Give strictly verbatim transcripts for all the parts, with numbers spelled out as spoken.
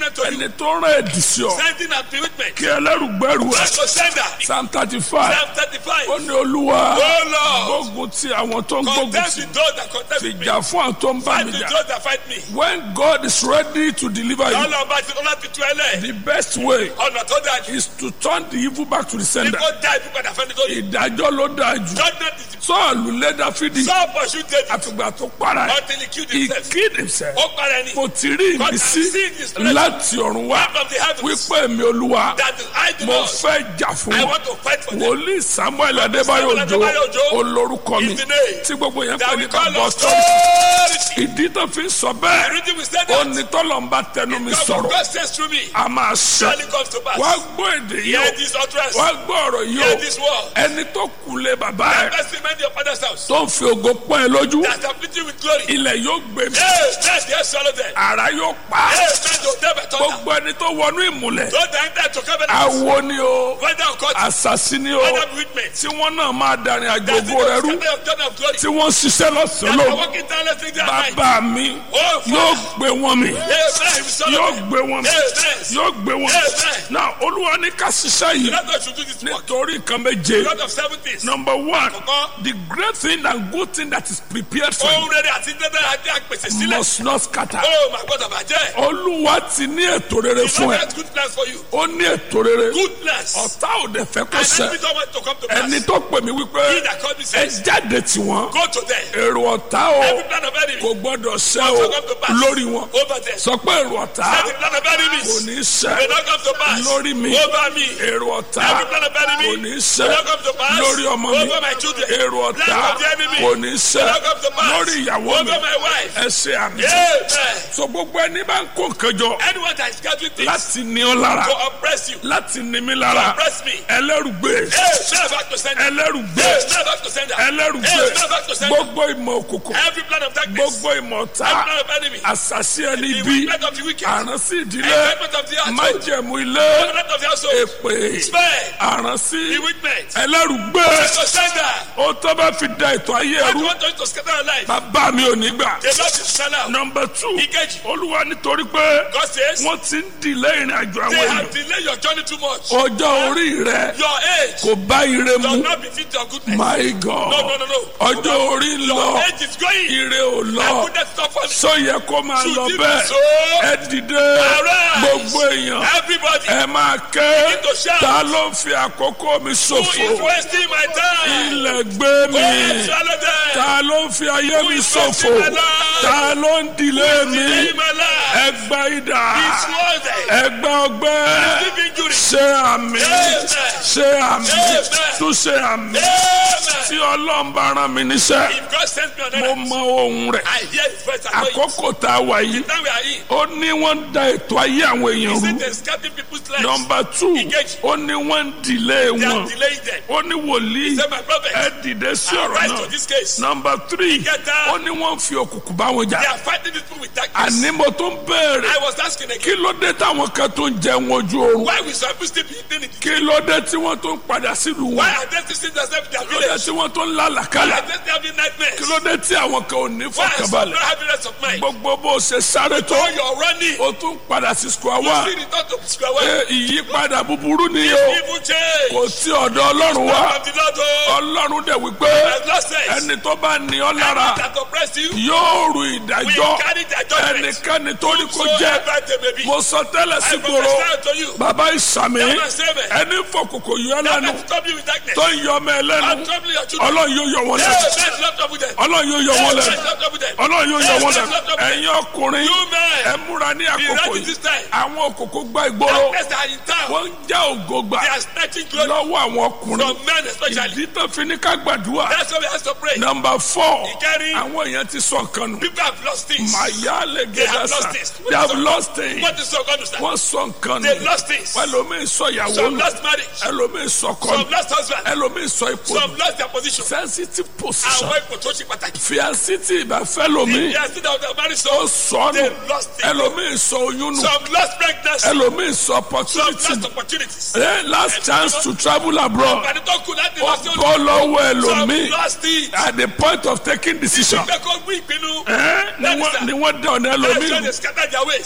bewitchment to you. ẹni tó rán èdì sí ọ Sending a bewitchment. kí ẹlẹ́rùgbẹ́rù ẹ̀. Not to sender. Psalm thirty-five. Psalm thirty-five. ó ní olúwa Oh Lord. gbógun ti àwọn tó ń gbógun Contend ti with those that contend with me. fìjà fún àwọn tó ń bá Fight mi with jà. those that fight me. When God is ready to deliver you, Ọlọ́run bá ti lọ́la ti tú ẹlẹ́. the best way Ọ̀nà tó dáa jù. is to turn the evil back to the sender. Nígbó dá ibi padà fẹ́ni tó yẹ. ìdájọ́ ló dáa jù. Judgment is the Sọ́ọ̀lù lé Dáfídì Saul pursued David àfìgbà tó para ẹ̀. until he killed He himself. killed himself. Ó para ẹni. Mo ti rí God has ìmísí seen his blessing láti ọ̀run wá from the heavens. wípé mi olúwa That is I do mo not. fẹ́ jà fún I wọn. want to fight for them. Wòlíì Samuel Adébáyọ̀ Samuel Adébáyọ̀ Òjó Òjó olórúkọ mi is the name tí gbogbo yẹn That pè we ní call kábọ̀ us sọ́ọ̀lù. authority. Ìdí tó fi ń sọ The bẹ́ẹ̀ reason we said ó that. ní tọ́lọ̀ ń bá tẹnu mi God sọ̀rọ̀ God says through me. a máa ṣe. Surely comes to pass. Wá gbọ́ èdè yìí Hear o. this utterance. Wá gbọ́ ọ̀rọ̀ yìí Hear o. this word. Ẹni tó kù lé bàbá ẹ̀ Best remain your father's house. tó ń fi ògo pọ́n ẹ lójú. That have filled you with glory. Ilẹ̀ yóò gbé mi. Yes, yes, yes, swallow them. Àrá yóò pa. Yes, men to never turn down. Gbogbo ẹni tó wọnú ìmùlẹ̀. Don't enter to covenant. Awo ni o. Whether or not, Àṣàsí ni o. whether bewitchment. Tí wọ́n náà máa darin àjò That's the ògo rẹ rú. scatter of turn of glory. Tí wọ́n ṣiṣẹ́ lọ́sàn-án That are lóru. walking tirelessly day and night. Bàbá mi Oh, yóò Father. gbé wọn mi. Amen. We swallow Yóò them. gbé wọn mi. Amen. Yóò gbé wọn mi. Amen. Náà Olúwa ní ká ṣiṣẹ́ yìí Let us should do this work. nítorí nǹkan méje. God of seven things. Number one, Àkọ́kọ́. the great thing and good thing that is prepared for you Ohun rere àti dandan àti àpèsè sílẹ̀. must not scatter. Oh, my God, àbàjẹ́. Olúwa ti ní ètò rere He fún ẹ. has good plans for you. Ó ní ètò rere. Good plans. Ọ̀tá ò dẹ̀ fẹ́ kó And ṣẹ. enemy don't want to come to pass. Ẹni tó pè mí He wípé that called me ẹ says, jáde tí wọ́n. go to them. Èrò ọ̀tá o Every plan of enemy kò gbọ́dọ̀ ṣẹ will o not come to pass. lórí wọn. Over them. Sọ pé èrò ọ̀tá Every plan of kò enemies ní will ṣẹ not come to pass. lórí mi. Over me. Èrò ọ̀tá Every plan of enemy kò ní will ṣẹ not come to pass. lórí ọmọ mi. Over my children. Èrò ọ̀tá Plan of the enemy kò ní ṣẹ will not come to pass. lórí ìyàwó mi. Over my wife. Ẹ ṣe àmì. Amen. So gbogbo ẹni bá ń kó nǹkan jọ Anyone that is gathering things láti ní ọ lára to oppress you, láti ní mi to lára oppress me. ẹlẹ́rùgbé Hey, never back to sender. ẹlẹ́rùgbé Hey, never back to sender. Hey, ẹlẹ́rùgbé never back to sender. gbogbo ìmọ̀ òkùnkùn Every plan of darkness. gbogbo ìmọ̀ ọ̀tá Every plan of enemy. àṣàṣì ẹni The bí wickedness of the wicked. àránsí ìdílé Enjoyment of the household. májẹ̀mú ilé Covenant of the household. èpè Spare. àránsí Bewitchment. ẹlẹ́rùgbé To sender. ó tó bá fi da ètò ayé God ẹrú want us to scatter our life. bàbá mi ò ní gbà. The Lord is sell out. Number two Ìkejì. olúwa nítorí pé God says, wọ́n ti ń dìlé ìrìn àjò they àwọn have èèyàn delayed your journey too much. ọjọ́ orí rẹ Your age kò bá ire does mu not befit your goodness. my God No, no, no, no. ọjọ́ orí ń Your lọ age is going. ire ò And lọ goodness is not falling. sọ yẹ kó máa Should lọ it be bẹ́ẹ̀ so? ẹ dìde Arise. gbogbo èèyàn Everybody ẹ máa ké begin to shout. ta ló ń fi àkókò mi Who is ṣòfò wasting my time? ilẹ̀ gbé Go and mi swallow them. ta ló ń fi ayé Who mi is ṣòfò wasting my life? ta ló ń dìlé mi Delay my life. ẹ gba idà It's worth it. ẹ gba ọgbẹ́ Deep injury. ṣe àmì Amen. ṣe àmì Amen. tún ṣe àmì tí Amen. ọlọ́run bá rán mi níṣẹ́ If God sends me on mo earth, mọ ohun rẹ̀ I hear His voice. I know it. àkókò tá a wà yìí Now we are in. ó ní wọ́n ń da ètò ayé àwọn èèyàn He rú said they're scattering people's lives. nọmba two Engage. ó ní wọ́n ń dìlé They wọn are delaying them. ó ní wòlíì Say, my prophet, ẹ dìde sí ọ̀rọ̀ rise náà to this case. nọmba three Ìkẹta. ó ní wọ́n ń fi òkùnkùn bá wọn jà They are fighting this people with darkness. àní mo tó ń béèrè I was asking kí again, ló dé táwọn kan tó ń jẹun ojú oorun why we supposed to be eating it? kí ló dé tí wọ́n tó ń padà sílùú Why wọn are they still themselves in their kí ló dé village? tí wọ́n tó ń Why lálàkálà are they still having nightmares? kí ló dé tí àwọn kan ò ní Why are some not fọkànbalẹ̀ having rest of mind? gbogbo bó ṣe sáré tó All you're running, o tún padà sí square you one see return to square one. pé ìyípadà búburú ni o Evil change. kò tí ọ̀dọ̀ ọlọ́run wá From the Lord, oh, ọlọ́run dẹ̀ wípé as Lord says, ẹni tó bá ní ọ lára that oppress you, yóò rù we ìdájọ́ carry their judgment. ẹnikẹ́ni tó ní kó So jẹ́ ever they may be. mo sọ tẹ́lẹ̀ sí I gbòòrò prophesy to you. bàbá ìsàmì That man save it. ẹni fọkùnkù yọ That lẹ́nu man trouble you with darkness. tó ń yọ ọmọ ẹ lẹ́nu And trouble your children. ọlọ́run yóò yọ wọn Hey, lẹ́nu man, not trouble them. ọlọ́run yóò yọ Hey, wọn man, lẹ́nu not trouble them. ọlọ́run yóò yọ Hey, wọn man, lẹ́nu not trouble them. ẹ̀yin ọkùnrin You men, ẹ múra ní be àkókò ready yìí this time. àwọn òkòkò gba ìgboro Darkness are in town. wọ́n ń já ògo gbà They are snatching glory lọ́wọ́ àwọn ọkùnrin from men especially. ìdí tó fi ní ká gbàdúrà That's why we have to pray. nọmba four Ìkẹrin. àwọn èèyàn ti sọ nǹkan nù People have lost things. màyà lè They have gẹ́gẹ́ lost sà things. they have lost things What is so God to say? wọ́n sọ nǹkan They nù lost things. ẹlòmíì sọ ìyàwó Some nù lost marriage. ẹlòmíì sọ kọ́ Some nù lost husband. ẹlòmíì sọ ipò Some nù lost their position. sensitive position Àwọn ipò tó ṣe pàtàkì. fíàsì tí ìbá fẹ́ lòmíì They are still out there married ó so sọ nù they lost it. ẹlòmíì sọ oyún nù Some lost pregnancy. ẹlòmíì sọ Some opportunity lost nù opportunities. Eh, last chance to travel abroad Àgbàdo tó kù láti ó lọ sí bọ́ lọ́wọ́ Some ẹlòmíì lost it. at the point of taking decision Bẹ́ẹ̀ kó gbé ìpinnu. Eh, ni wọ́n- ni wọ́n dá ọ̀nà That's why ẹlòmíì they scatter their ways. olúwa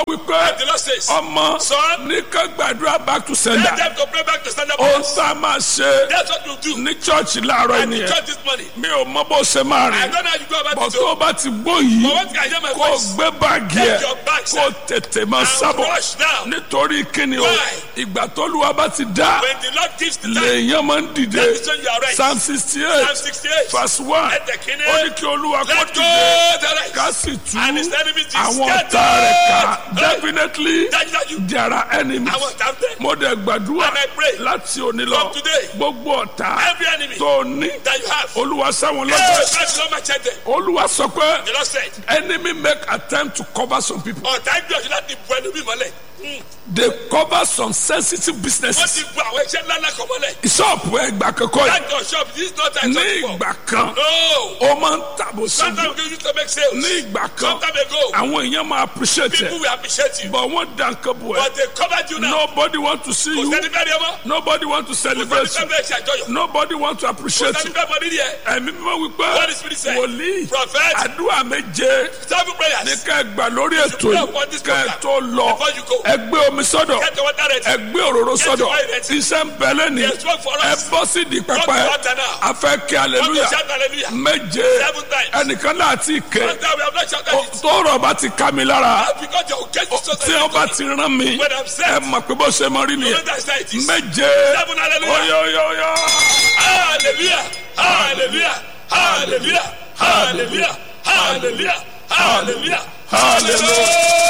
wípé And the Lord says, ọmọ Son, ní ká gbàdúrà back to let sender. them to pray back to stand up. ó That's sá máa ṣe what you do. ní chọ́ọ̀chì láàárọ̀ And the ènìyàn. church this morning. mi ò mọ bó ṣe máa I rìn. don't know how you go about bọ̀ it. tó o So, bá ti gbó but yìí what can I hear my kó o voice? gbé báàgì Take ẹ̀ your bags kó o tètè máa and sábọ̀. rush now. nítorí kíni o Why? ìgbà tó lu wa bá ti dá When the Lord gives the time, lèèyàn máa ń dìde. that is when you are right. psalm sixty Psalm eight sixty-eight. verse one Let the king ó ní kí olúwa kó let go dìde the right. ká sì tú And his enemies is àwọn scattered. ọ̀tá rẹ̀ ká. Hey. definitely That is how you. there are enemies. I was down there. mo dẹ̀ gbàdúrà And I pray. láti òní lọ From today. gbogbo ọ̀tá Every enemy tó ní that you have. olúwa sáwọn Hey, lọ́jọ́. that's not my child there. olúwa sọ pé The Lord said, enemy make attempt to cover some people. ọ̀tá gbìyànjú láti bu ẹnu mi mọ́lẹ̀. they cover some sensitive Wọ́n businesses. ti bu àwọn iṣẹ́ ńlá ńlá kan mọ́lẹ̀. ṣọ́ọ̀pù ẹgbà kankan yìí That your shop, this is not time ní for. ìgbà kan No. ó máa ń tàbó Sometimes síbi. we used to make sales. ní ìgbà kan Sometime ago, àwọn èèyàn máa appreciate people ẹ will appreciate you. but wọ́n dá nǹkan bò ẹ́. But they covered you now. nobody want to see Kò you sẹ́ni fẹ́ rí ọmọ. nobody want to Kò celebrate sẹ́ni you fẹ́ ṣe àjọyọ̀. nobody want to Kò appreciate sẹ́ni you. fẹ́ mọ nídìí ẹ̀. ẹ̀mí mímọ́ wípé What is spirit saying? wòlíì Prophet, àdúrà méje seven ní prayers. ká ẹ gbà lórí ètò pray yìí upon this ká ẹ program tó lọ before you go. ẹ gbé omi sọ́dọ̀ Get the water ready. ẹ gbé òróró sọ́dọ̀ your oil ready. iṣẹ́ ń bẹ lẹ́ni There's work for ẹ us. bọ́ sí di Come pẹpẹ to water now. a fẹ́ kí Come to hallelujah shout hallelujah. méje Seven times. ẹnìkan náà ti ké Sometimes we have not shouted it. tó rọ̀ bá ti ká mi lára Because you get to tí wọ́n bá ti rán mi When I'm set. ẹ mọ̀ pé bó ṣe mọ rí You nìyẹn know that's how it is. méje Seven hallelujah. oyoyoyo Hallelujah. Hallelujah. Hallelujah. Hallelujah. Hallelujah. Hallelujah. hallelujah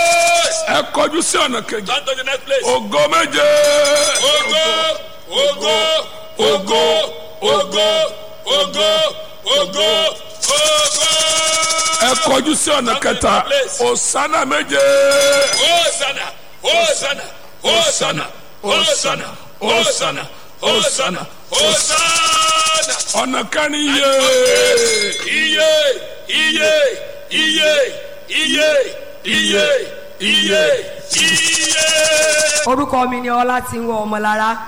ẹ kọjú sí ọ̀nà kejì Turn to the next place. ògo méje Ogo, ogo, ogo, ogo, ogo, ogo, ogo. ẹ kọjú sí ọ̀nà kẹta òsánà méje Hosanna, Hosanna, Hosanna, Hosanna, Hosanna, Hosanna, Hosanna. ọ̀nà kẹrin yé Iye, iye, iye, iye, iye, iye, iye. orúkọ mi ni Ọlátìnwó Ọmọlára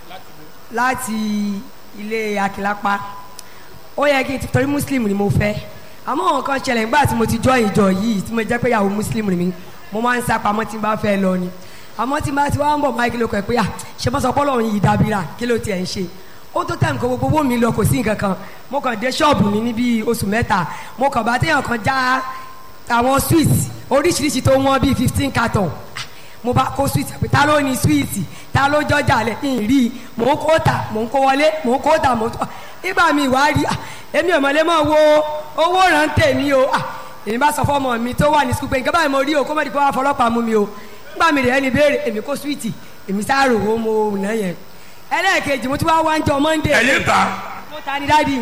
láti ilé Akílápá. Ó yẹ kí n ti torí muslim ni mo fẹ́ àmọ́ àwọn kan ṣẹlẹ̀ nígbà tí mo ti join ìjọ yìí tí mo jẹ́ pé ìyàwó muslim ni mi mo máa ń sá pamọ́ tí n bá fẹ́ lọ ni àmọ́ tí n bá ti wá ń bọ̀ máa kí ló kọ̀ ẹ́ pé à ṣe mọ́ sọ pé Ọlọ́run yìí dábìrà kí ló tiẹ̀ ń ṣe ó tó tẹ̀ nǹkan gbogbo owó mi lọ kò sí nǹkan kan mo kàn dé ṣọ́ọ̀bù mi ní bíi oṣù mẹ́ta mo kàn bá téèyàn kan já àwọn sweet oríṣiríṣi tó wọ́n bíi fifteen carton mo bá kó sweet pé ta ló ní sweet ta ló jọjà lẹ ń rí mò ń kó ta mò ń kó wọlé mò ń kó ta mò ń tó nígbà mi wá rí èmi ò mọ̀lẹ́ mọ̀ wo owó rántẹ̀ mi o èmi bá sọ fọ́mọ mi tó wà ní sukùl pé nǹkan báyìí mo rí o kó mọ̀ ní kó wá fọlọ́pàá mú mi o nígbà mi rẹ̀ ẹni béèrè èmi kó sweet èmi sáàrò owó mo nà yẹn ẹlẹ́ẹ̀kejì mo tún wá wá ń jọ monday ẹ̀yin ta mo ta ni dáàdi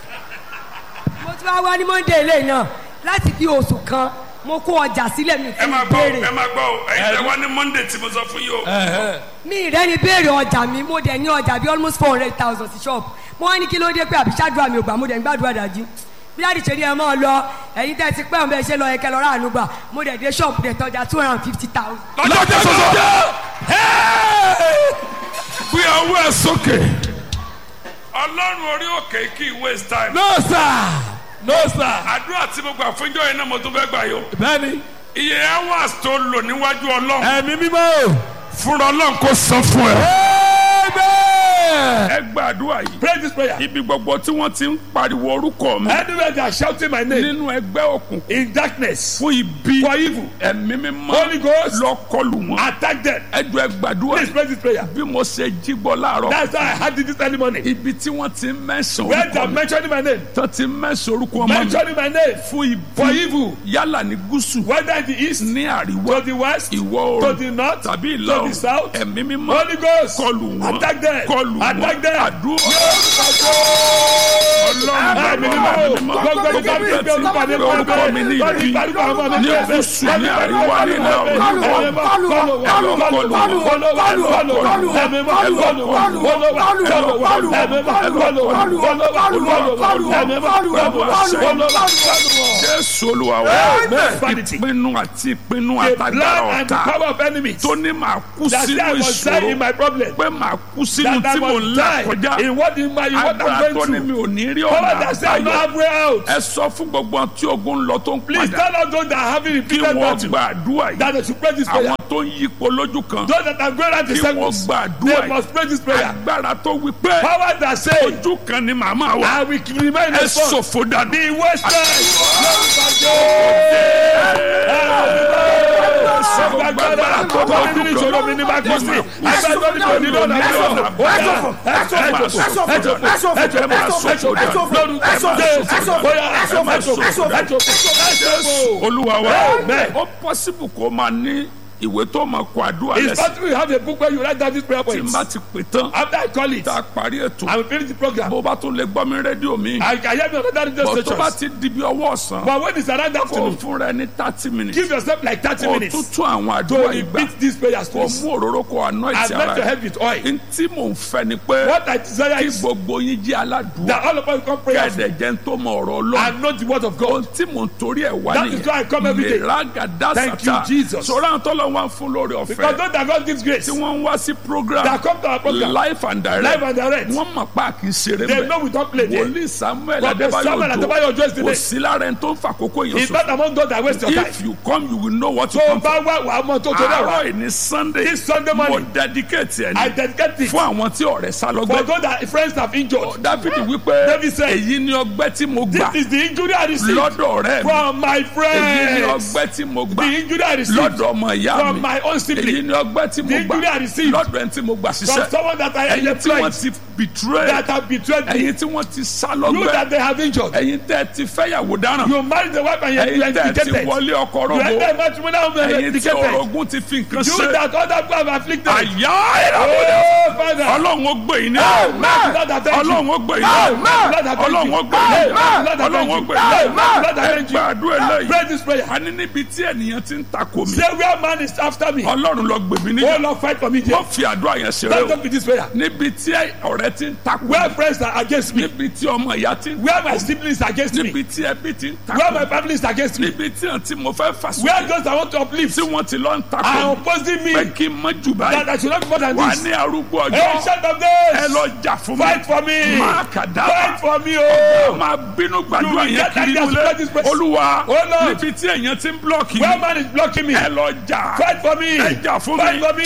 mo tún wá wá ní monday lè náà láti fi oṣù kan mo kó ọjà sílẹ̀ mi ẹ fún máa gbọ́ ìbéèrè ẹ máa gbọ́ o ẹ̀yin tẹ wá ní monday tí mo sọ fún yìí o mi rẹ ni béèrè ọjà mi mo dẹ̀ ní ọjà bíi almost four hundred thousand sí shop mo wá ní kí ló dé pé àbí ṣáàdúrà mi ò gbà mo dẹ̀ ń gbàdúrà dájú bí láti ṣe ní ẹ máa lọ ẹ̀yin tẹ́ ti pẹ́ ọ̀n bẹ́ẹ̀ ṣe lọ ẹ̀kẹ́ lọ́ra àánú gbà mo dẹ̀ dé shop dẹ̀ tọ́jà two hundred and fifty thousand. lọ́jọ́ tẹ sọ́sọ́ gbé ọwọ́ ẹ sókè ọlọ́run orí òkè kì í waste time. No sir. No sir. àdúrà tí mo gbà fún ìjọ yẹn náà mo tún fẹ́ gbà yọ. Bẹ́ẹ̀ni. iye hours tó lò níwájú ọlọ́run Ẹ̀mí mímọ́. fúnra ọlọ́run kò san fún ẹ. Amen. ẹ gba àdúrà yìí. Pray this prayer. ibi gbogbo tí wọ́n ti ń pariwo orúkọ mi Anywhere they are shouting my name nínú ẹgbẹ́ òkùnkùn in darkness fún ibi for evil, ẹ̀mí mímọ́ Holy Ghost, lọ kọlù wọn. attack them. ẹ jọ̀ọ́ ẹ gbàdúrà Please pray this prayer. bí mo ṣe jí gbọ́ láàárọ̀. That's why I had it this early morning. ibi tí wọ́n ti ń mẹ́sàn Where they orúkọ are mi mentioning my name, tó ti ń mẹ́sàn orúkọ ọmọ mi mentioning my name fún for ibi evil, yálà ní gúúsù whether in the east, ní to àríwá the west, ìwọ̀ to oòrùn the north, tàbí to ìlà the south. oòrùn ẹ̀mí mímọ́ Holy Ghost, kọlù wọn attack them. kọlù wọn Attack them. àdúrà ọlọ́run Ẹ̀mí mímọ́, gbogbo ìgbà tí ìgbà olúwa ní kọ́ orúkọ mi ní lọ́dún ibi ìgbàlúwà ọmọ mi ní gúúsù ní àríwá ní ìlà oòrùn Jésù Olúwa wa. Amen. Vanity. Ìpinnu àti ìpinnu The àtagbára plan and the ọ̀tá power of enemies. tó ní màá kú That sínú I must die in ìṣòro my problem. pé màá kú sínú That I tí mò ń must là die kọjá. in what in my what Agbára I'm tó ní going mi through. ò ní rí Power ọ̀nà that say I'm not àbáyọ. halfway out. Ẹ sọ fún gbogbo tí ogun ń lọ tó ń Please padà tell us those that are having kí repeated wọ́n battle gba àdúrà yìí. that they should pray this prayer. Àwọn tó ń yípo lójú kan Those that are going out the kí wọ́n circles, gba àdúrà they yìí. must pray this prayer. Agbára tó wí pé Power that say ojú kan ni màmá wa. I will remain Ẹ a son. ṣòfò dànù. The wasted. Agbára tó bá wí ní ìṣòro mi ní bá kí sí. Agbára tó ní kò ní lọ́nà ẹ̀sọ́. Olúwa wa ó possible kó máa ní ìwé tó máa kọ àdúrà It's lẹ́sìn possible you have a book where you write down these prayer tí n points. bá ti pè tán After I call it, tá a parí ètò I will finish the program. bó bá tún lè gbọ́ mi rédíò mi I can hear me on other radio bó tó bá stations. ti di bí ọwọ́ ọ̀sán But when it's around kó afternoon, fúnra ẹni thirty minutes give yourself like thirty kó minutes tún tún àwọn to àdúrà ìgbà repeat these prayers, kó please. mú òróró kó anoint And let ara your ẹ̀ head with oil. n tí mò ń fẹ́ ni pé What I desire kí is gbogbo yín jẹ́ aládùúgbò that all of us come pray kẹ́ẹ̀dẹ̀ jẹ́ ń tó mọ ọ̀rọ̀ Ọlọ́run and know the word of God. ohun tí mò ń torí ẹ̀ wá That is why I come every day. ìràgàdá Thank you, sàtà Jesus. sọ̀rọ̀ àwọn tọ́lọ̀ wá fún lórí Because ọ̀fẹ́ those that God gives grace, tí wọ́n ń wá sí program that come to our program, life and direct live and direct, wọ́n mọ̀ pa kì í ṣeré they mẹ́ know we don't play there. wòlíì Samuel Prophet Samuel Adébáyọ̀ Adébáyọ̀ Òjó Òjó is the kò name. sí lára ẹni tó ń fàkókò yẹn It's sọ not among those that waste your time. if you come you will know what you So come for bá wá wàá mọ tó tó dẹ̀ àárọ̀ wá. yìí ní Sunday This Sunday mo morning, dedicate ẹ̀ I ní dedicate it fún àwọn tí ọ̀rẹ́ sá for lọ́gbẹ́ those that friends have injured. Dáfídì wípé David said, èyí ni ọgbẹ́ tí mo gbà This is the injury I received lọ́dọ̀ ọ̀rẹ́ mi from my èyí ni friends. ọgbẹ́ tí mo gbà The injury I received lọ́dọ̀ ọmọ ìyá from mi my own èyí sibling. ni ọgbẹ́ tí mo The gbà injury I received lọ́dọ̀ ẹni tí mo gbà from ṣiṣẹ́ someone that I ẹ̀yin tí wọ́n employed, ti betray that have betrayed me. ẹ̀yin tí wọ́n ti sá You lọ́gbẹ́ that they have injured. ẹ̀yin tẹ́ ti fẹ́yàwó dáràn You married the wife and you are ẹ̀yin tẹ́ ti indicated. wọlé ọkọ You rọ́gbó enter matrimonial home and ẹ̀yin tí indicated. orogún ti fi nǹkan You ṣe that other people have afflicted. àyà ìràwọ̀ Oh, Father. ọlọ́run ó gbé yín ní Lord, I thank you. ọlọ́run ó gbé yín ní Lord, I thank you. ọlọ́run ó gbé yín ní Lord, I thank ọlọ́run ó you. gbé yín ní Lord, I thank you. gbàdúrà eléyìí Pray this prayer. a ní níbi tí ènìyàn ti ń takò mí Say where man is after me. ọlọ́run lọ gbè mí Oh níjà Lord, fight for me there. wọ́n fi àdúrà yẹn ṣeré Don't o talk with this prayer. níbi tí ọ̀rẹ́ ti ń takò Where mí friends are against me. níbi tí ọmọ ìyá ti ń Where my siblings are against me. níbi tí ẹbí ti ń Where takò my mí family is against me. níbi tí àǹtí mo fẹ́ fà Where sókè those that want to uplift tí wọ́n ti lọ ń takò are mí opposing me. pé kí n mọ jù That báyìí I should not be more than wà this. ní arúgbó Hey, ọjọ́ shout of ẹ this. lọ jà fún mi Fight for me. máa kàdá Fight for me, oh. máa bínú gbàdúrà You will yẹn get kiri ideas to nílé pray this prayer. olúwa Oh, Lord. níbi tí èèyàn ti ń blọọkì Where mi man is blocking me. ẹ lọ jà Fight for me. ẹ jà fún Fight mi for me.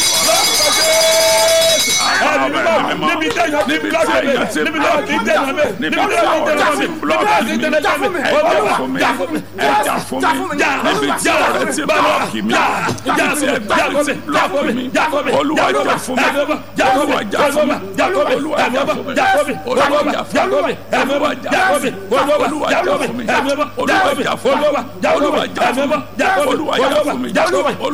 Níbi tí èèyàn ti ń block me. Níbi tí èèyàn ti ń dènà mi. Níbi tí èèyàn ti ń dènà mi. Níbi tí èèyàn ti ń dènà mi. ẹ jà fún mi ẹ jà fún mi níbi tí ọ̀rẹ́ ti blọọkì mi níbi tí ẹgbẹ́ ti blọọkì mi olúwa jà fún mi olúwa jà fún mi olúwa jà fún mi olúwa jà fún mi olúwa jà fún mi olúwa jà fún mi olúwa jà fún mi olúwa jà fún mi olúwa jà fún mi olúwa jà fún mi olúwa jà fún mi olúwa jà fún mi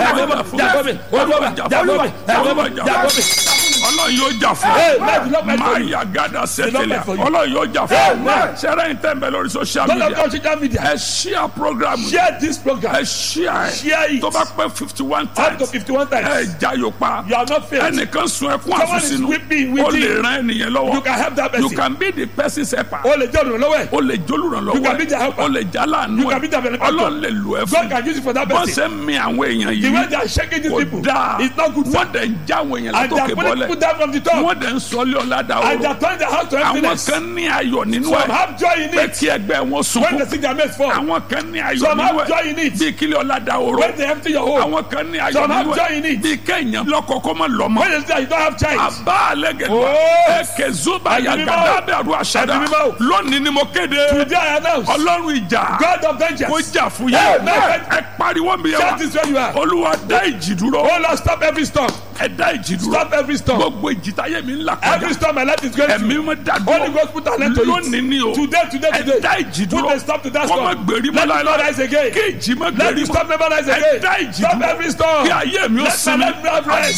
olúwa jà fún mi ọlọ́run yóò jà fún ọ máa yà gádà sẹ́tẹ̀lẹ̀ ọlọ́run yóò jà fún ọ sẹ́rẹ́ yìí tẹ̀ ń bẹ lórí social media ẹ share program Share this program. ẹ share Share ẹ it. tó bá pẹ́ fifty one Up to times fifty-one times. ẹ jayò pa You are not failed. ẹnìkan sun ẹkún Someone is àfúnsínú weeping, o weeping. lè ran ẹnìyẹn You lọ́wọ́ can help that you person. can be the person's helper O lè jẹ́ olùrànlọ́wọ́ ẹ̀. o lè jólùrànlọ́wọ́ You can be the helper. o lè jálàánú You can be the ẹ benefactor. ọlọ́run lè lò ẹ God fún can use it for that bọ́n person. ṣe ń mi àwọn èèyàn The way yìí they are shaking these kò people dáa is not good. wọ́n dẹ̀ ń já àwọn èèyàn And they are látòkè pulling bọ́lẹ̀ people down from the top. wọ́n dẹ̀ ń sọlé ọ̀làdà And they ọ̀rọ̀ are turning the house to àwọn emptiness. kan ní ayọ̀ nínú Some ẹ̀ have joy in pé it. kí ẹgbẹ́ wọn When sunkún they see their mates fall. àwọn kan ní ayọ̀ Some nínú have joy ẹ̀ in it. bí kílẹ̀ ọ̀làdà ọ̀rọ̀ When they empty your home. àwọn kan ní ayọ̀ Some have nínú joy in ẹ̀ it. bí kéèyàn lọ́kọ̀ọ́kọ́ mọ́ lọ́mọ When they see that you don't have child. àbá àlẹ́gẹ̀dẹ̀ Oh. ẹ̀kẹ́ zuba Ẹ̀mí mímọ́. yàgàdà bẹ̀rù àṣàdá Ẹ̀mí mímọ́. lónìí ni mo kéde Today I announce. ọlọ́run ìjà God of vengeance. kó jà fún yẹn Amen. ẹ pariwo mi yẹn Shout wa this where you are. olúwa dá ìjì dúró Oh Lord, stop every storm. ẹ dá ìjì dúró Stop every storm. gbogbo ìjì táyé mi ń là Every kọjá storm my life is going ẹ̀mí through. mi dá Holy dúró Ghost put an end to lónìí it. ni o Today, today, ẹ today. dá ìjì Put dúró a stop to that kó má storm. gbèrí mọ́ Let it not láéláé rise again. kí ìjì má Let gbèrí the mọ́ storm never rise ẹ again. dá ìjì Stop dúró every storm. kí ayé mi ó Let my sinmi life have rest.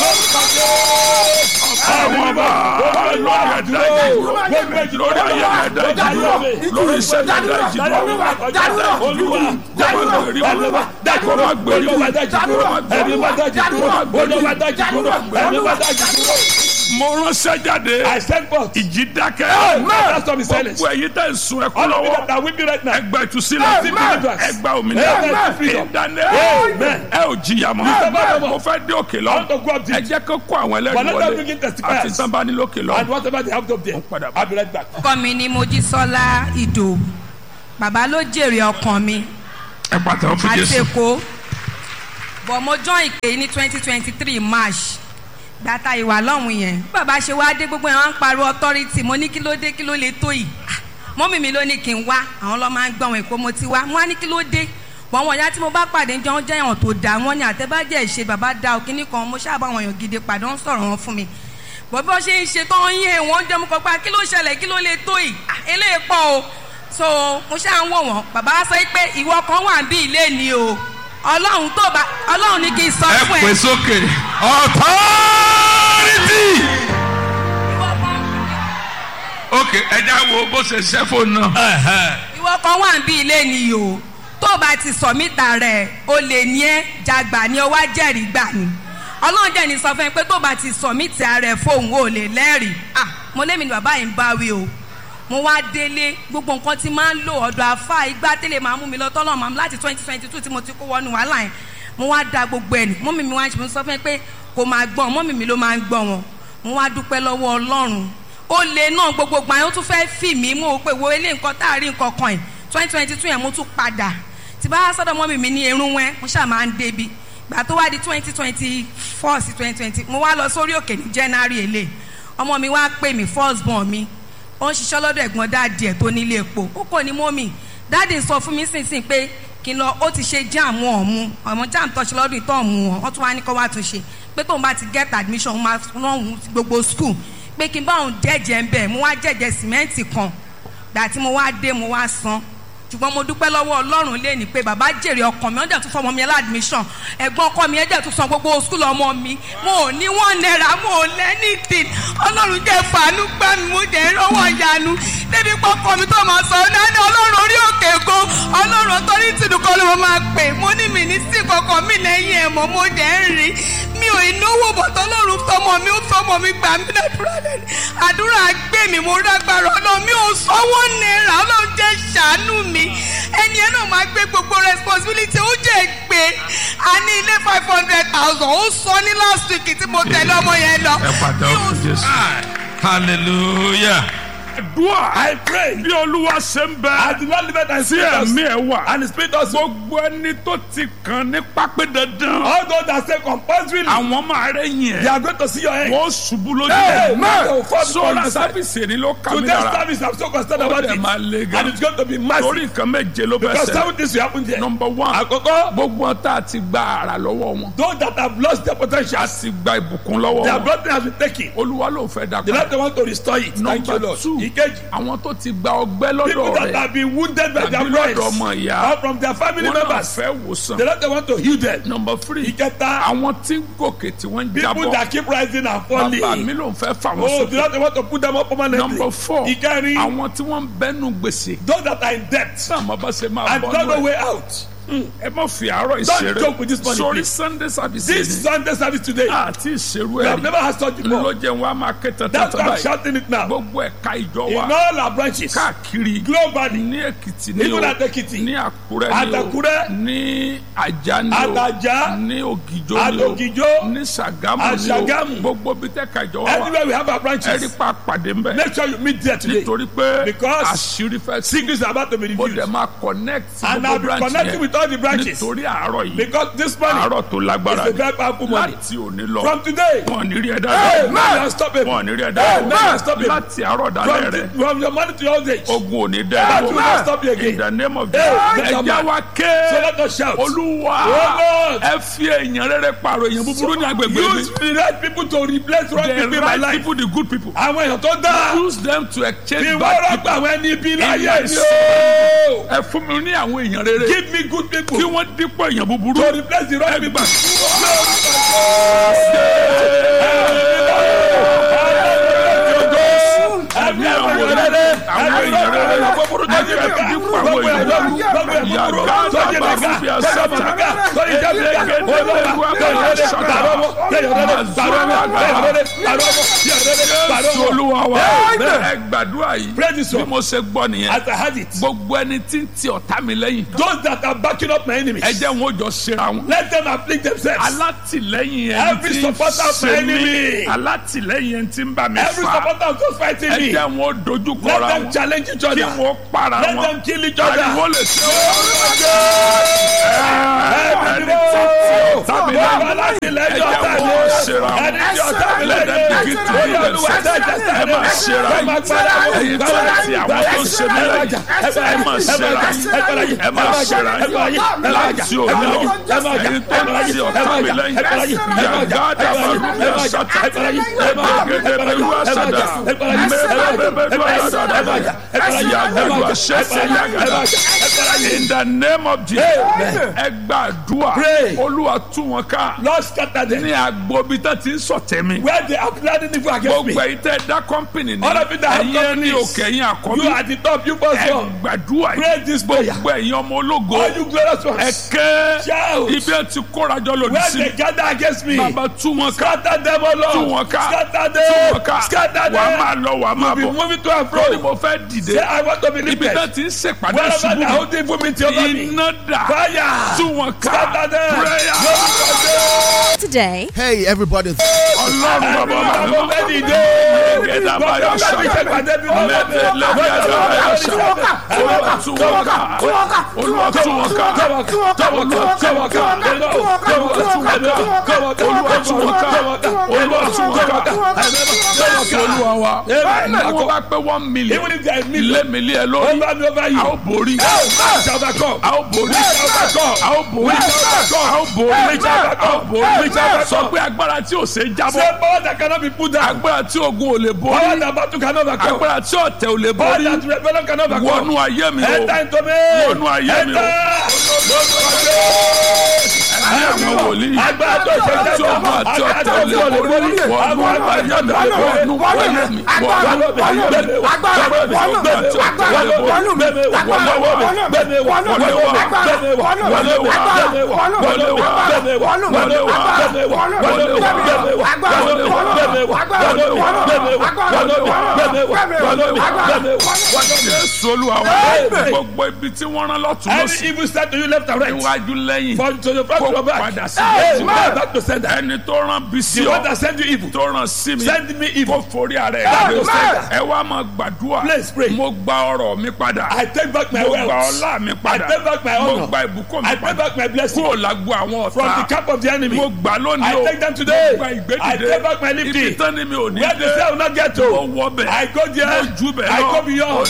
àwọn ọba lórí ẹ̀dá ìjì dúró lórí ayé ẹ̀dá ìjì dúró lórí iṣẹ́ ẹ̀dá ìjì dúró kó má gbèrí mọ́ kó má gbèrí mọ́ kó má gbèrí mọ́ kó má gbèrí mọ́. mo ránṣẹ́ jáde. I send forth. ìjì dákẹ́. Amen. That's what we say. gbogbo ẹ̀yin tẹ̀ ń sun ẹkún All of you lọ́wọ́. that are weeping right now. ẹgbẹ́ ìtúsílẹ̀. Amen. ẹgbẹ́ òmìnira. Amen. Freedom. ìdáná. Amen. ẹ ò jìyà mọ́. Amen. mo fẹ́ dé òkè I want to lọ. go up ẹ there. jẹ́ kó kó àwọn But ẹlẹ́rìí let them begin wọlé. testifiers. àti sanbani lókè lọ. And whatever they have up there. padà bọ̀. I'll be right back. ọkọ mi ni Mojísọ́lá Ìdòwú bàbá ló jèrè ọkàn mi ẹ pàtàkì fún àti Jésù. Èkó bọ̀ mo join ìpè ní twenty twenty three March gbàtà ìwà lọ́hùn yẹn bàbá ṣe wá dé gbogbo yẹn wọ́n ń pariwo authority mo ní kí ló dé kí ló lè tó yìí mọ́mì mi ló ní kí n wá àwọn lọ́ máa ń gbọ́n Èkó mo ti wá mo wá ní kí ló dé wọ́n wọ̀nyá tí mo bá pàdé jọ ń jẹ́ èèyàn tó dáa wọ́n ní àtẹ́bàjẹ́ ìṣe bàbá da òkínní kan mo ṣáà bá àwọn èèyàn gidi pàdé ń sọ̀rọ̀ wọn fún mi bọ́ bí wọ́n ṣe ń ṣe tó ń yé wọ́n jẹ́ mo kọ́ pa kí ló ṣẹlẹ̀ kí ló lè tó yìí eléyìí pọ̀ o so mo ṣáà ń wò wọ́n bàbá sọ pé ìwọ kan wà bí ilé ni o ọlọ́run tó bá ọlọ́run ní kí n sọ fún ẹ. ẹ pè sókè. authority. ok ẹ já wo bó ṣe ṣẹ́ fóònù náà. ìwọ kan wà bí ilé ni o tó bá ti sọ mítà rẹ̀ o lè ní ẹ jàgbà ni o wá jẹ́rìí gbà ni ọlọ́run jẹ́ ní sọ fún ẹ pé tó bá ti sọ mítà rẹ̀ fóun o lè lẹ́rìí ah mo lémi ni bàbá yìí ń bá wí o mo wá délé gbogbo nǹkan tí máa ń lò ọ̀dọ̀ àfa igbá tẹ́lẹ̀ máa mú mi lọ tọ́lọ̀ máa láti twenty twenty two tí mo ti kó wọnú wàhálà yẹn mo wá da gbogbo ẹ̀ ní mọ́mì mi wá ṣe mo sọ fún ẹ pé kò máa gbọ́n mọ́mì mi ló máa ń gbọ́ wọn mo wá dúpẹ́ lọ́wọ́ ọlọ́run ó lè náà gbogbo gbà yẹn ó tún fẹ́ fì mí mo pé wo ilé nǹkan tá a rí nǹkan kan ẹ̀ twenty twenty two yẹn mo tún padà tí bá sọ́dọ̀ mọ́mì mi ní irun wẹ́n mo ṣáà máa ń débi gbà tó wá di twenty twenty four sí twenty twenty mo wá lọ sórí òkè ní January èlé ọmọ mi wá pè mí first born mi ó ń ṣiṣẹ́ lọ́dọ̀ ẹ̀gbọ́n dáàdì ẹ̀ tó nílé epo ó kò ní mọ́mì dáàdì sọ fún mi sínsìn pé kí n lọ ó ti ṣe jáàmù ọ̀mù ọ̀mù jáàmù tọ́ṣe lọ́dún ìtọ́ ọ̀mù wọn wọ́n tún wá ní kó wá tún ṣe pé tóun bá ti get admission máa rán òun gbogbo school pé kí n bá òun jẹ́jẹ́ ń bẹ̀ mo wá jẹ́jẹ́ sìmẹ́ǹtì kan gbà tí mo wá dé mo wá san ṣùgbọ́n mo dúpẹ́ lọ́wọ́ Ọlọ́run lé ní pé bàbá jèrè ọkàn mi ó dẹ̀ tún fọmọ mi ládùmíṣàn ẹ̀gbọ́n ọkọ mi ẹ̀ dẹ̀ tún san gbogbo skul ọmọ mi mo ò ní wọ́n náírà mo ò lẹ́ni tì Ọlọ́run jẹ́ fàánú gbá mi mo jẹ́ rọ́wọ́ ìyanu débi pọ́kọ mi tó máa sọ ọ́ náà Ọlọ́run orí òkè go Ọlọ́run torí tìdúkọ́ ló máa pè mo ní mi ní sí kankan mi lẹ́yìn ẹ̀ mọ́ mo jẹ́ ń rí mi ò ìnáwó bọ̀tọ̀ Ọlọ́run fọmọ mi ó fọmọ mi gbà mí ládùúrà lẹ́nu àdúrà gbé mi mo rágbára Ọlọ́run mi ò sanwó náírà Ọlọ́run jẹ́ ṣàánú mi ẹni ẹ náà máa gbé gbogbo responsibility ó jẹ́ gbé a ní ilé five hundred thousand ó sọ ní last week tí mo tẹ̀lé ọmọ yẹn lọ. ẹ pàdé ọkùnrin Jésù. hallelujah. àdúrà. I pray. bí Olúwa ṣe ń bẹ. I do not live it and sí see us. ẹ̀mí ẹ̀ wà. And the spirit also. gbogbo ẹni tó ti kàn ní pápẹ́ dandan. All those that say compulsory. àwọn máa rẹ̀ yẹn. They are going to see your head. wọ́n ṣubú lójú Hey, ẹ̀. man. sọ́ra sábìsì ni ló kà mí Today's lára. service I'm so concerned ó about dẹ̀ it. máa le gan. And it's going to be massive. torí nǹkan méje ló bẹ́ Because sẹ́. seven things will happen there. number one. Àkọ́kọ́. gbogbo ọ̀tá ti gba ara lọ́wọ́ wọn. Those that have lost their potential. a sì gba ìbùkún lọ́wọ́ Their wọn. blessing has been taken. Olúwa ló fẹ́ dà The padà. Lord they want to restore it. Thank you, number Lord. two. Ìkejì. àwọn tó ti gba ọgbẹ́ People lọ́dọ̀ that rẹ̀. have been wounded by their tàbí friends. lọ́dọ̀ ọmọ ìyá. Or from their family wọn náà members. fẹ́ wòsàn. The Lord they want to heal them. number three. Ìkẹta. àwọn tí ń gòkè tí wọ́n ń People jábọ̀. that keep rising and falling. bàbá mi ló ń fẹ́ fà wọ́n Oh, the sókè. Lord they want to put them up permanently. number four. Ìkẹrin. àwọn tí wọ́n ń bẹ́nu gbèsè. Those that are in debt. sáàmù bá ṣe máa And bọ́ don't know nù ẹ̀. way out. ẹ má fi àárọ̀ Don't ìṣeré. joke with this money, sórí please. sunday service This yìí. Sunday service today. àti ìṣerú We ẹ̀ have never had such before. ló jẹ́ wọn a máa ké tata That's why I'm báyìí. shouting it now. gbogbo ẹ̀ka ìjọ In wa all our branches. káàkiri Globally. ní èkìtì ní Even o at Ekiti. ní àkúrẹ́ At ní o Àkúrẹ́. ní àjà ní o At Ajah. ní ògìjó At ní o Ògìjó. ní sàgámù At ní o Ṣàgámù. gbogbo bí tẹ́ka ìjọ wa wà Everywhere we have our ẹ̀rí branches. pa pàdé ńbẹ Make sure you meet there today. nítorí pé Because àṣírí fẹ́ sí secrets are about to be mo revealed. dẹ̀ máa connect And I'll gbogbo be branch connecting yẹn with all the branches. nítorí àárọ̀ yìí Because this money àárọ̀ tó lágbára is a very powerful money. láti òní lọ From today. wọn ò ní rí ẹ Hey, dáadáa man, you are stopping. wọn ò ní rí ẹ Hey, dáadáa man, you are stopping. láti àárọ̀ dalẹ́ From, rẹ the, from your money to your old age. ogun ò ní That will not dẹ́ stop you again. in the name of Hey, Jesus make your ẹja man. wa So ké let us shout. olúwa Oh, Lord. ẹ fi èèyàn rere pààrọ̀ èèyàn búburú ní agbègbè mi Use the right people to replace wrong the people in my right life. people the good people Àwọn èèyàn tó dáa. use them to exchange Ìwọ bad rọ́pò people àwọn ẹni ibi in láyé my ni soul. o. ẹ fún mi ní àwọn èèyàn rere Give me good people kí wọ́n dípò èèyàn búburú to replace the wrong people. ẹ̀mí àwọn èèyàn rere àwọn èèyàn rere ẹ fẹ́ dípò àwọn èèyàn búburú yàrá dábàá fún bí a sábà lẹ́gẹ̀dẹ̀ lẹ́gbẹ̀ẹ́ ṣàtà Jésù Olúwa wa ẹ gbàdúrà yìí Pray this bí one. mo ṣe gbọ́ nìyẹn As I had it. gbogbo ẹni tí ń ti ọ̀tá mi lẹ́yìn Those that are backing up my enemies. ẹ jẹ́ wọn ó jọ ṣera wọn. Let them afflict themselves. alátìlẹ́yìn ẹni Every tí ń supporter of my ṣe mí enemy. alátìlẹ́yìn ẹni tí ń bá mi Every fà supporter of those fighting ẹ me. jẹ́ wọn ó dojú Let kọra them wọn challenge each kí other. wọn ó para Let wọn them kill each other. ariwo lè ṣe wọn. Ẹni tí ọ̀tá mi lẹ́yìn ẹ jẹ́ wọn ó ṣera wọn. Let them begin to heal themselves. ẹ máa ṣera yìí ẹ̀yin tó ti àwọn tó ṣe mí lẹ́yìn ẹ máa ṣera yìí ẹ máa ṣera yìí láti òní lọ ẹ̀yin tó ti ọ̀tá mi lẹ́yìn yàgádà màlúù ṣàtà ẹgbẹgẹdẹbẹrù àṣàdà mẹbẹbẹbẹrù àṣàdà yàgàdù àṣẹṣẹ yàgàdà in the name of Jesus ẹ gbàdúrà Olúwa tú wọn ká Lord scatter them. ní agbobi tó ti ń sọ̀tẹ̀ mi. Where they are planning evil against me. gbogbo ẹ̀yin tẹ́ dá kọ́mpìnì ní All of you that have ẹ̀yin ẹni companies. òkè ẹ̀yin àkọ́bí You are the top, you must ẹ go. gbàdúrà Pray this prayer. gbogbo ẹ̀yin ọmọ ológo All you glorious ones. ẹ ké Shout. ibi ẹ ti kórajọ lòdì Where sí they gather against me. bàbá tú wọn ká Scatter them, O Lord. tú wọn ká Scatter tú wọn them. ká Scatter wàá them. máa lọ wàá máa Be bọ̀ moving to and fro. lórí mo fẹ́ dìde Say, I want to be ibi lifted. tẹ́ ti ń ṣèpàdé Wherever ṣubú they are holding evil meeting over me. iná dà Fire. tú wọn ká Scatter them. prayer Today. Hey, everybody. ọlọ́run bàbá bàbá Àwọn ọmọ ẹni dé. gẹ́gẹ́ bá yọ sọ wọ́n bá pé one million Even if there is million. ilé mi lé ẹ lórí Over and over you. a ó borí Shall overcome. a ó borí a ó borí a ó borí a ó borí sọ pé agbára tí ò ṣe Say jábọ́ power that cannot be put down. agbára tí ogun ò lè Power borí that battle cannot overcome. agbára tí ọ̀tẹ̀ ò lè Power borí that rebellion cannot overcome. wọnú ayé mi o Enter into me. wọnú ayé mi o ayé mi wòlíì Agbára tó ṣe jẹ́ tí ogun àti ọ̀tẹ̀ ò lè borí wọnú ayé mi wọnú ayé mi wọnú ayé mi agbára tí ọ̀tẹ̀ ò lè borí wọlé wá wọlé wá wọlé wá wọlé wá wọlé wá wọlé wá Jésù Olúwa wa gbogbo ibi tí wọ́n rán lọ́tún Any lọ́sì evil start to you left and right. iwájú lẹ́yìn From to the front to the kó back. padà sí Hey, i. man, back to sender. ẹni tó rán bí sí The one ọ that send you evil. tó rán sí mi Send me evil. kó forí ara ẹ̀ Back gbé. to sender. ẹ wá máa gbàdúrà Please pray. mo gba ọrọ̀ mi padà I take back my mo gba wealth. ọlá mi I padà take back my mo honor. gba ìbùkún mi I take padà back my blessing. kúrò lágbo àwọn From the ọ̀tá camp of the enemy. mo gbà lónìí I o take them today. mo gba I ìgbédìde take back my lifting. ibi tán ni mi ò ní Where the dé cell will not get to. mo wọ bẹ̀ I go there. mo ju bẹ̀ I lọ go beyond.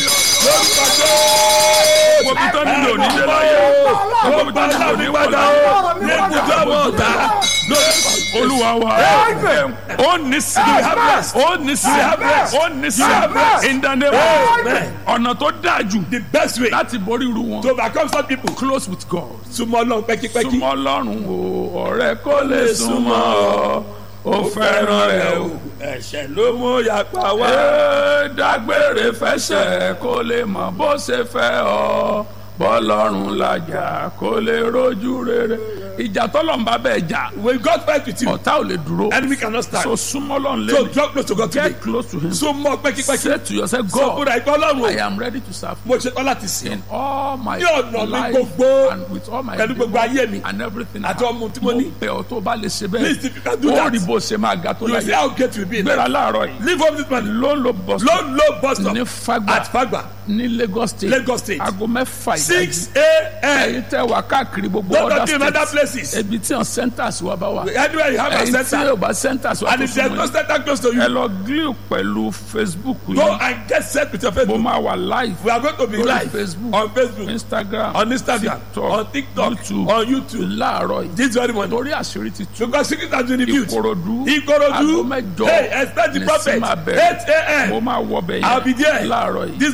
mo bí tán ni mi ò ní dé láyé mo bí tán ni mi ò ní wọ láyé Olúwa wa ó ní sí ó ní sí ó ní sí in the name of ọ̀nà tó dáa jù The best way láti borí irú wọn to overcome some people. close with God. Súnmọ́ Ọlọ́run pẹ́kípẹ́kí. súnmọ́ Ọlọ́run o ọ̀rẹ́ kò lè súnmọ́ ọ ó fẹ́ràn rẹ̀ o. Ẹ̀ṣẹ̀ ló mú yapa wá. Ẹ dágbére fẹsẹ̀ kó lè mọ bó ṣe fẹ́ ọ bọ́lọ́run làjà kó lè rojú rere. ìjà tọ́lọ́run bá bẹ́ẹ̀ jà When God fight with you, ọ̀tá ò lè dúró. enemy cannot stand. so súnmọ́ Ọlọ́run So lẹ́nu draw close to God today. get close to him. Súnmọ́ pẹ́kípẹ́kí. say to yourself Sọ God fúnra ìgbọ́ Ọlọ́run I o. am ready to serve Mo ṣe tán láti sìn. in all my Ní ọ̀nà mi life gbogbo, and with all my pẹ̀lú gbogbo ayé mi, and everything àti ọmọ tí mo ní. bẹ̀ ọ́ tó bá lè ṣe Please, if you can do bẹ́ẹ̀ ó that, rí bó ṣe máa ga tó You see láyé. how great you be. in gbéra life. láàárọ̀ yìí Leave home this morning. ló ń lo bus Low low bus stop ní Fagba at Fagba, ní Lagos State Lagos State. aago mẹ́fà six ìdájí a.m. ẹ̀yin tẹ́ wà káàkiri gbogbo Don't other do in other states places. ebi tí wọn centers wa bá wà Anywhere you have a ẹ̀yin tí center, yóò bá centers wa and tó if there's fún no mi center close to ẹ you, lọ glue pẹ̀lú Facebook go yìí and get set with your mo Facebook. máa wà live We are going to be lórí live Facebook on Facebook, Instagram on Instagram, TikTok, on TikTok, YouTube on YouTube. láàárọ̀ yìí This very morning. torí àṣírí ti tú Because secret has been revealed. Ìkòròdú Ìkòròdú. aago mẹ́jọ Hey, expect the ní prophet. sí máa bẹ̀rẹ̀. eight mo a.m. máa wọ bẹ̀ I'll be there yẹn láàárọ̀ yìí this very morning. yóò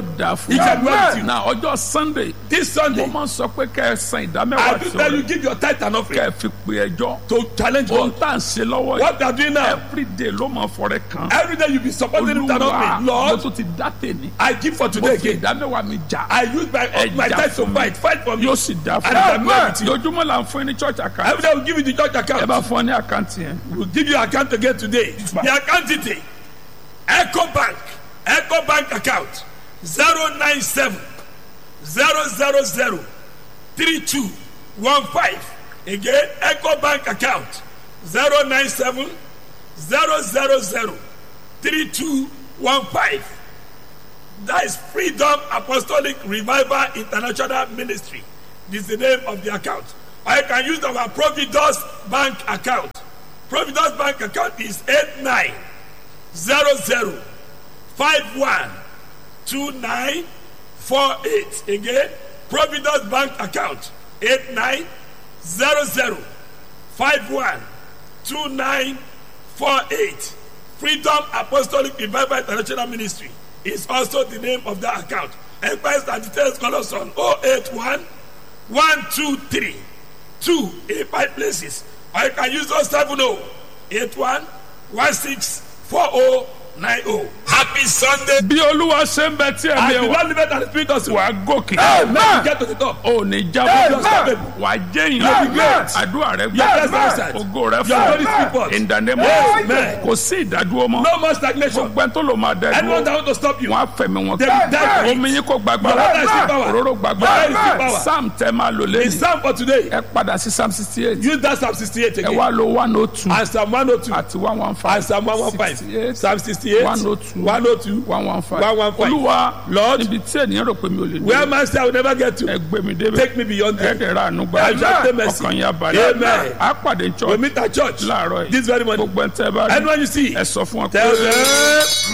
yóò dà fún He can well with you. na ọjọ́ Sunday This mo Sunday, máa ń sọ pé kẹ́ ẹ san ìdá I mẹ́wàá do tí tell you, o give your tithe and kẹ́ offering ẹ fi pe ẹjọ́ to challenge ohun God. tá à ń ṣe lọ́wọ́ yìí What they are doing now, everyday ló máa fọrẹ kan every day you be supporting him and Olúwa offering. mo Lord, tún ti dá tèmi I give for mo today fi again. ìdá mẹ́wàá mi jà I use my, my jà tithe to fún mi. fight, fight for me. yóò sì dá fún And I'm well with mi you. lójúmọ́ là ń fún ní church account Every day we give you the church ẹ account. bá fún ọ ní àkáǹtì yẹn We'll give you account again today. The account detail, Echo Bank, Echo Bank account, zero nine seven zero zero zero three two one five. Again, Echo Bank account, zero nine seven zero zero zero three two one five. That is Freedom Apostolic Revival International Ministry. This is the name of the account. Or you can use our Providence Bank account. Providence Bank account is eight nine zero zero five one two nine four eight. Again, Providence Bank account eight nine zero zero five one two nine four eight. Freedom Apostolic Revival International Ministry is also the name of that account. Enquiries and details call us on oh eight one one two three two in five places. Or you can use those seven oh eight one one six four oh nine oh. Happy Sunday. bí Olúwa ṣe ń bẹ tí And ẹ̀mí the wà Lord live and spirit us. wà á gòkè Amen. Get to the top. ò ní Amen. jábọ́ wà á jẹ́ ìyẹn Amen. àdúrà rẹ Yes, gbà sir. ògo rẹ Your Holy fún Spirit. in the name of Amen. kò sí ìdádúró mọ́ No more stagnation. gbogbo ẹni tó lò máa dẹ Anyone that dúró want to stop you, wọn á fẹ̀mí wọn they will die for it. omi yín kò gbàgbà Your water is in power. òróró Your gbàgbà water is in power. Psalm tẹ máa lò The lẹ́yìn psalm for today, ẹ padà sí Psalm sixty eight use that Psalm sixty-eight ẹ again. wá lo one oh two And Psalm one oh two. àti one one five And Psalm one one five. sixty-eight Psalm sixty-eight. one oh two one oh two. one one five one one five. Olúwa Lord, níbi tí ènìyàn rò pé mi ò lè where dé man say I will never get to, ẹ gbé mi débẹ̀ take me beyond ẹ there. dẹ̀ ra àánú gbà I shall obtain mercy. ọkàn yà balẹ̀ Amen. á pàdé We church meet at church láàárọ̀ yìí this very morning. gbogbo ẹ̀ ń tẹ́ bá rí Anyone you see, ẹ sọ fún wọn pé. tell them.